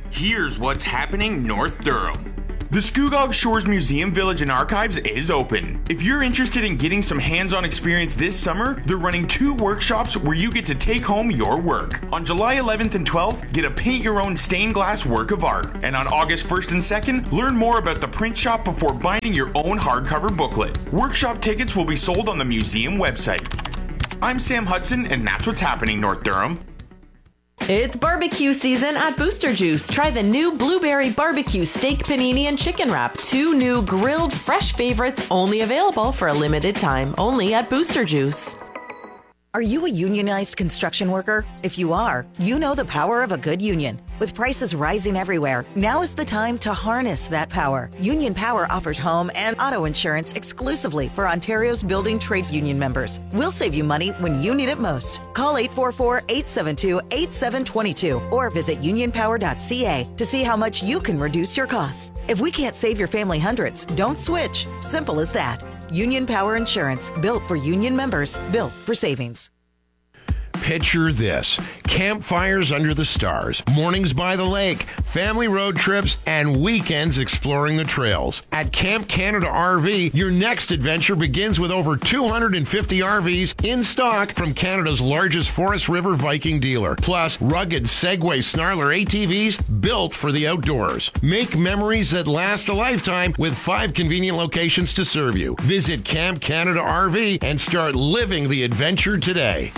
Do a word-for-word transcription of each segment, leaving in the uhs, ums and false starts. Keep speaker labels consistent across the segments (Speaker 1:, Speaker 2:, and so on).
Speaker 1: Here's what's happening North Durham. The Scugog Shores Museum, Village and Archives is open. If you're interested in getting some hands-on experience this summer, they're running two workshops where you get to take home your work. On July eleventh and twelfth, get a paint-your-own stained glass work of art. And on August first and second, learn more about the print shop before binding your own hardcover booklet. Workshop tickets will be sold on the museum website. I'm Sam Hudson, and that's what's happening North Durham.
Speaker 2: It's barbecue season at Booster Juice. Try the new blueberry barbecue steak panini and chicken wrap. Two new grilled fresh favorites only available for a limited time. Only at Booster Juice.
Speaker 3: Are you a unionized construction worker? If you are, you know the power of a good union. With prices rising everywhere, now is the time to harness that power. Union Power offers home and auto insurance exclusively for Ontario's building trades union members. We'll save you money when you need it most. Call eight four four, eight seven two, eight seven two two or visit union power dot c a to see how much you can reduce your costs. If we can't save your family hundreds, don't switch. Simple as that. Union Power Insurance, built for union members, built for savings.
Speaker 4: Picture this: campfires under the stars, mornings by the lake, family road trips, and weekends exploring the trails. At Camp Canada R V, your next adventure begins with over two hundred fifty R Vs in stock from Canada's largest Forest River Viking dealer, plus rugged Segway Snarler A T Vs built for the outdoors. Make memories that last a lifetime with five convenient locations to serve you. Visit Camp Canada R V and start living the adventure today.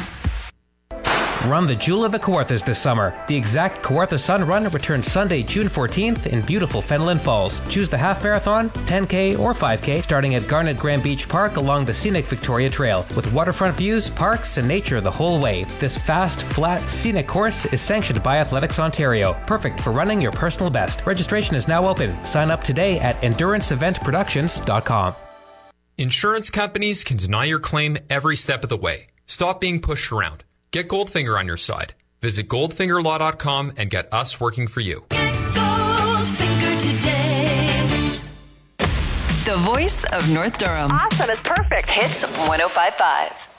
Speaker 5: Run the Jewel of the Kawarthas this summer. The Exact Kawartha Sun Run returns Sunday, June fourteenth in beautiful Fenelon Falls. Choose the half marathon, ten K, or five K, starting at Garnet Grand Beach Park along the scenic Victoria Trail, with waterfront views, parks, and nature the whole way. This fast, flat, scenic course is sanctioned by Athletics Ontario, perfect for running your personal best. Registration is now open. Sign up today at endurance event productions dot com.
Speaker 6: Insurance companies can deny your claim every step of the way. Stop being pushed around. Get Goldfinger on your side. Visit goldfinger law dot com and get us working for you.
Speaker 7: Get Goldfinger today.
Speaker 8: The voice of North Durham.
Speaker 9: Awesome. It's perfect.
Speaker 8: Hits one oh five point five.